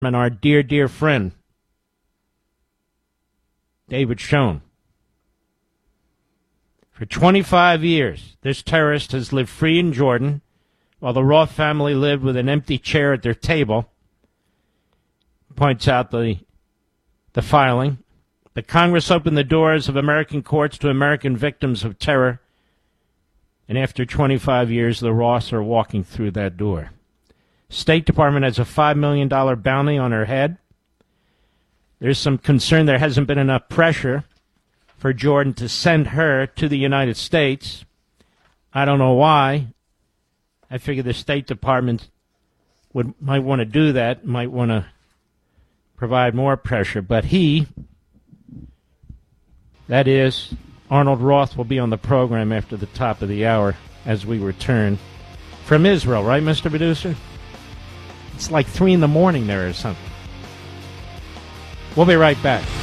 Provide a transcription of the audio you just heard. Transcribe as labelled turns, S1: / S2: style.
S1: and our dear, dear friend, David Schoen. For 25 years, this terrorist has lived free in Jordan, while the Roth family lived with an empty chair at their table. Points out the filing. The Congress opened the doors of American courts to American victims of terror, and after 25 years, the Roths are walking through that door. State Department has a $5 million bounty on her head. There's some concern there hasn't been enough pressure for Jordan to send her to the United States. I don't know why. I figure the State Department might want to do that, might want to provide more pressure. But that is, Arnold Roth, will be on the program after the top of the hour as we return from Israel, right, Mr. Producer? It's like 3 in the morning there or something. We'll be right back.